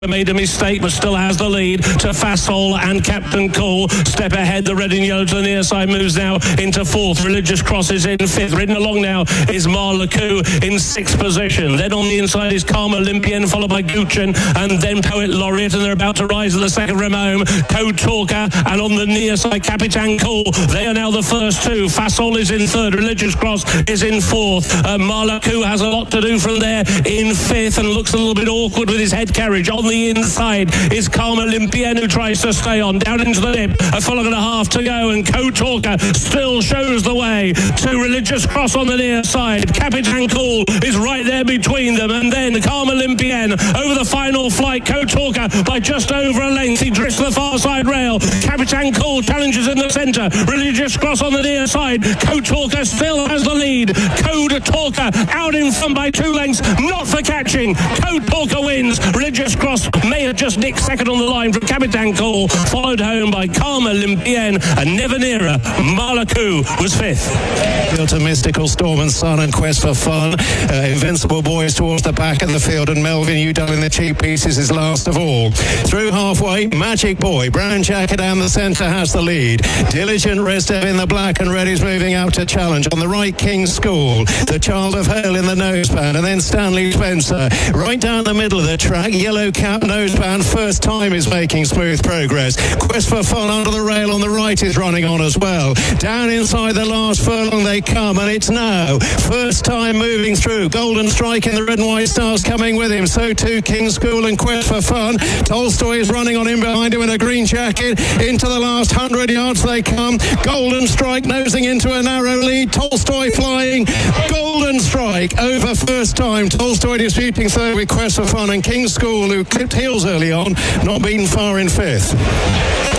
Made a mistake but still has the lead to Fasol and Captain Cool. Step ahead, the red and yellow to the near side moves now into fourth. Religious Cross is in fifth. Ridden along now is Marlaku in sixth position. Then on the inside is Calm Olympian, followed by Guchin and then Poet Laureate, and they're about to rise at the second rim home. Code Talker, and on the near side Capitan Cool. They are now the first two. Fasol is in third. Religious Cross is in fourth. Marlaku has a lot to do from there in fifth and looks a little bit awkward with his head carriage. On the inside is Calm Olympian, who tries to stay on down into the lip. A full and a half to go, and Code Talker still shows the way to Religious Cross on the near side. Capitan Cool is right there between them, and then Calm Olympian over the final flight. Code Talker by just over a length. He drifts to the far side rail. Capitan Cool challenges in the centre. Religious Cross on the near side. Code Talker still has the lead. Code Talker out in front by 2 lengths, not for catching. Code Talker wins. Religious Cross may have just nicked second on the line from Capitan Cool, followed home by Calm Olympian, and never nearer Marlaku was fifth. To Mystical Storm and Sun and Quest for Fun. Invincible Boys towards the back of the field, and Melvin Udall in the cheap pieces is last of all. Through halfway, Magic Boy, Brown Jacket down the centre has the lead. Diligent Restev in the black and red is moving out to challenge. On the right, King's School, the Child of Hell in the noseband, and then Stanley Spencer. Right down the middle of the track, Yellow Cap noseband, first time is making smooth progress. Quest for Fun under the rail on the right is running on as well. Down inside the last furlong they come, and it's now first time moving through. Golden Strike in the red and white stars coming with him, so too King's School and Quest for Fun. Tolstoy is running on him behind him in a green jacket. Into the last 100 yards they come. Golden Strike nosing into a narrow lead. Tolstoy flying. Golden Strike over first time. Tolstoy disputing third with Quest for Fun, and King's School, who clipped heels early on, not beaten far in fifth.